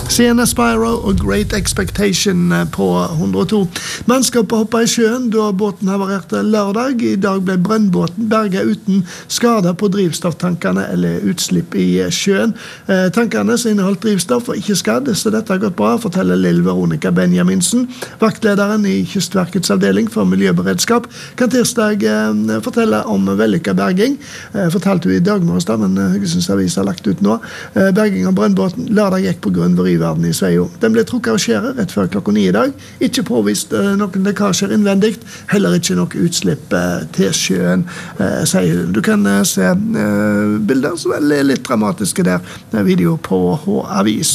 Sienna Spyro og Great Expectation på 102. Mannskapet hoppet I sjøen da båten havarerte lørdag. I dag ble brønnbåten berget uten skader på drivstofftankene eller utslipp I sjøen. Tankene som inneholdt drivstoff var ikke skadd, så dette har gått bra, forteller Lill Veronica Benjaminsen. Vaktlederen I Kystverkets avdeling for miljøberedskap kan tirsdag fortelle om vellykket berging. Fortalte vi I dag morges, men Haugesunds Avis har lagt ut nå. Berging av brønnbåten lørdag gikk på grunn verden I Sveio. Den ble trukket av skjæret rett før klokka 9 I dag. Ikke påvist noen lekkasjer innvendigt, heller ikke noe utslipp til sjøen, sier hun. Du kan se bilder som litt dramatiske der. Video på H-avis.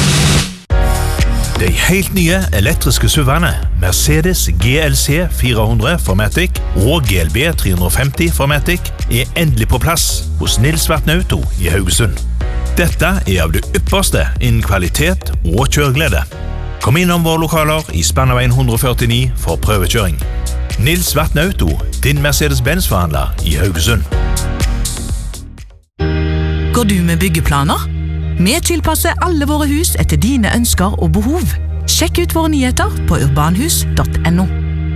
De helt nye elektriske SUV-ene Mercedes GLC 400 Formatic og GLB 350 Formatic endelig på plass hos Nils Vatne Auto I Haugesund. Dette av det ypperste innen kvalitet og kjøreglede. Kom innom våre lokaler I Spannaveien 149 for prøvekjøring. Nils Vatne Auto, din Mercedes-Benz-forhandler I Haugesund. Går du med byggeplaner? Vi tilpasser alle våre hus etter dine ønsker og behov. Sjekk ut våre nyheter på urbanhus.no.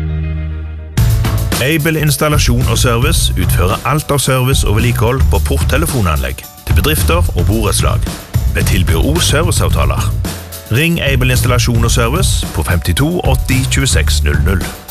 Able Installasjon og Service utfører alt av service og vedlikehold på porttelefonanlegg til bedrifter og borettslag. Vi tilbyr også serviceavtaler. Ring Able Installasjon og Service på 52 80 26 00.